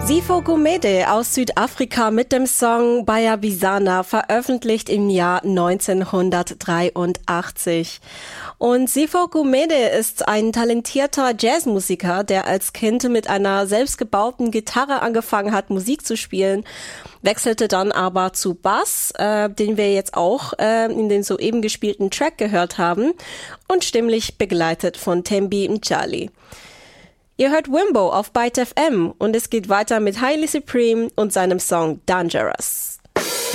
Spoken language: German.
Sipho Gumede aus Südafrika mit dem Song Bayabizana, veröffentlicht im Jahr 1983. Und Sipho Gumede ist ein talentierter Jazzmusiker, der als Kind mit einer selbstgebauten Gitarre angefangen hat, Musik zu spielen, wechselte dann aber zu Bass, den wir jetzt auch in den soeben gespielten Track gehört haben, und stimmlich begleitet von Thembi Mtshali. Ihr hört Wimbo auf Byte FM und es geht weiter mit Highly Supreme und seinem Song Dangerous.